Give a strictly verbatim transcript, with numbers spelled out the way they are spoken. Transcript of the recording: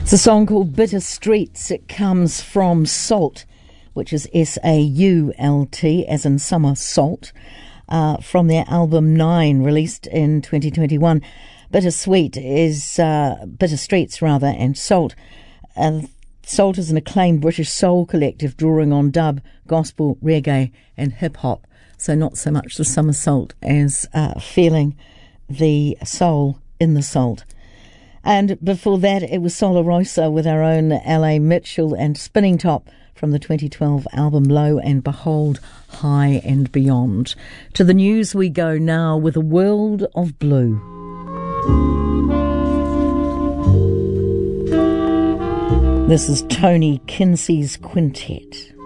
It's a song called Bitter Streets. It comes from Sault, which is S A U L T, as in summer salt, uh, from their album Nine, released in twenty twenty-one. Bittersweet is, uh, Bitter Streets rather, and Sault. Uh, Sault is an acclaimed British soul collective drawing on dub, gospel, reggae and hip-hop. So not so much the summer salt as uh, feeling the soul in the salt. And before that, it was Solar Rosa with our own L A Mitchell and Spinning Top from the twenty twelve album Low and Behold, High and Beyond. To the news we go now with a world of blue. This is Tony Kinsey's Quintet.